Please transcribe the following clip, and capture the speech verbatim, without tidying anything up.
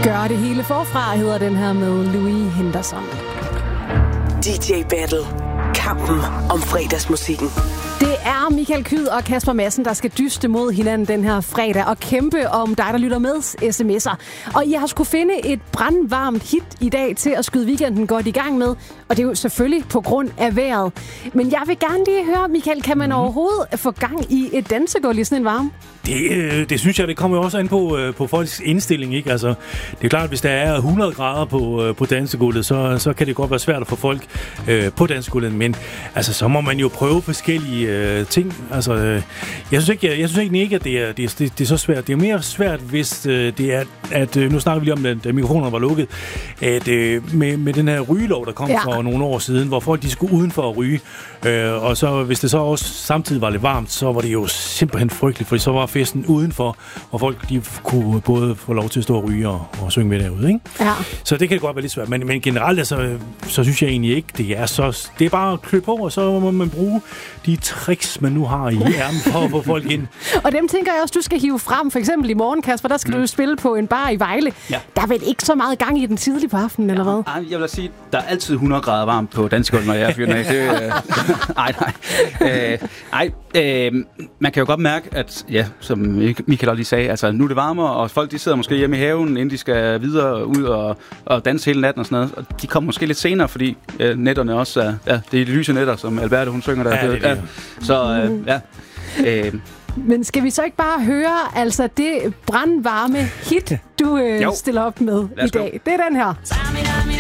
Gør det hele forfra hedder den her med Louis Henderson. D J Battle. Kampen om fredagsmusikken. Det er Michael Kyd og Kasper Madsen, der skal dyste mod hinanden den her fredag og kæmpe om dig, der lytter med sms'er. Og I har skulle finde et brandvarmt hit i dag til at skyde weekenden godt i gang med. Og det er jo selvfølgelig på grund af vejret. Men jeg vil gerne lige høre, Michael, kan man mm. overhovedet få gang i et dansegulv i sådan en varme? Det, øh, det synes jeg, det kommer jo også an på, øh, på folks indstilling, ikke? Altså, det er klart, hvis der er hundrede grader på, øh, på dansegulvet, så, så kan det godt være svært at få folk øh, på dansegulvet. Men altså, så må man jo prøve forskellige øh, ting. Altså, øh, jeg synes ikke, jeg, jeg synes ikke, ikke at det er, det, er, det, det er så svært. Det er mere svært, hvis øh, det er, at øh, nu snakker vi lige om, at mikrofonerne var lukket, at øh, med, med den her rygelov, der kom ja. for nogle år siden, hvor folk de skulle udenfor at ryge. Øh, og så hvis det så også samtidig var lidt varmt, så var det jo simpelthen frygteligt, for så var festen udenfor, og folk de kunne både få lov til at stå og ryge og, og synge med derude, ikke? Ja. Så det kan godt være lidt svært, men, men generelt altså, så synes jeg egentlig ikke, det er så... Det er bare at klø på, og så må man bruge de tricks, man nu har i ærmen for at få folk ind. Og dem tænker jeg også, du skal hive frem. For eksempel i morgen, Kasper, der skal mm. du jo spille på en bar i Vejle. Ja. Der er vel ikke så meget gang i den tidlig på aftenen, ja. eller hvad? Jeg vil sige, der er altid hundrede grader varmt på dansegulvet, når jeg er fyren af. Det, øh, ej, nej. Øh, ej, øh, man kan jo godt mærke, at ja, som Michael også lige sagde, altså nu er det varmere, og folk de sidder måske hjemme i haven, inden de skal videre ud og, og danse hele natten og sådan noget. Og de kommer måske lidt senere, fordi øh, netterne også er, ja, det er de lyse netter, som Alberte hun synger der. Ja, det er det. Ja. Så øh, ja. Øh, Men skal vi så ikke bare høre altså det brandvarme hit, du øh, stiller op med i dag? Det er den her.